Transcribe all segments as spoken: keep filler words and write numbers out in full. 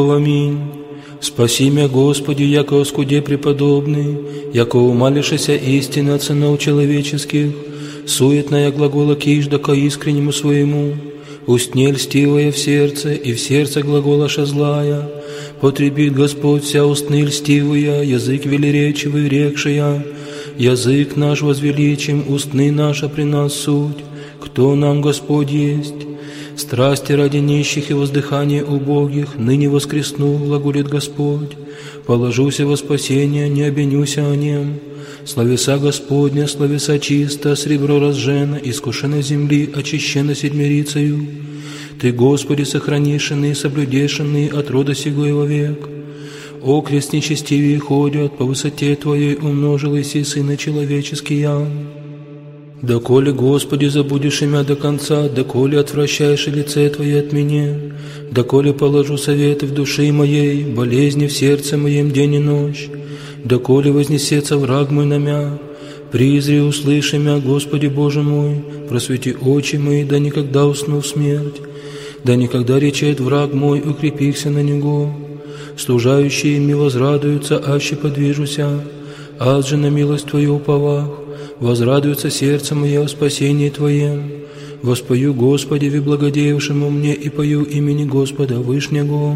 Аминь. Спаси мя, Господи, яко оскуде преподобный, яко умалишься истины от сынов человеческих, суетная глагола кижда ко искреннему своему, устне льстивая в сердце, и в сердце глаголаша злая, потребит Господь вся устны льстивая, язык велеречивый рекшая, язык наш возвеличим, устны наша при нас суть, кто нам Господь есть. Страсти ради нищих и воздыхание убогих, ныне воскресну, глаголит Господь. Положуся во спасение, не обвинюся о нем. Словеса Господня, словеса чисто, сребро разжено, искушено земли, очищено седмирицею. Ты, Господи, сохранишенный, соблюдешенный от рода сего и вовек. О, крест нечестивее ходят, по высоте Твоей умножились и сыны человеческие. Доколе, Господи, забудешь имя до конца, доколе отвращаешь лице Твое от меня, доколе положу советы в душе моей, болезни в сердце моем день и ночь, доколе вознесется враг мой на мя, призри, услыши мя, Господи Боже мой, просвети очи мои, да никогда усну в смерть, да никогда речет враг мой, укрепихся на него, служающие ми возрадуются, аще подвижуся, аз же на милость Твою уповах. Возрадуется сердце мое о спасении Твоем. Воспою Господи, ви благодеявшему мне, и пою имени Господа Вышнего.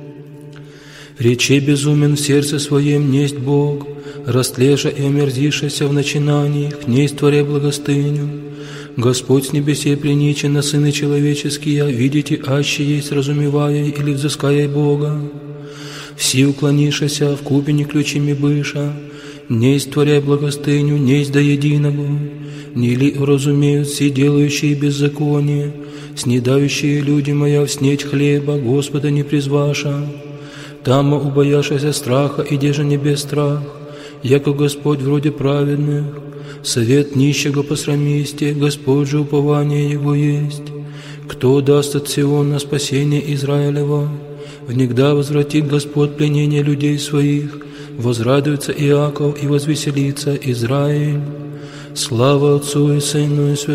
Рече безумен в сердце своем несть Бог, растлеша и омерзишася в начинаниях, несть творя благостыню. Господь с небесе приничен на сыны человеческие, видите, аще есть разумевая или взыская Бога. Все уклонишася в купе не ключами быша, несть творя благостыню, несть до единого, не ли разумеют все делающие беззаконие, снедающие люди моя в снеть хлеба, Господа не призваша, там убояшася страха, и деже не без страх, яко Господь вроде праведных, совет нищего посрамисте, Господь же упование Его есть, кто даст от Сиона спасение Израилева, внегда возвратит Господь пленение людей своих, возрадуется Иаков и возвеселится Израиль. Слава Отцу и Сыну и Святому.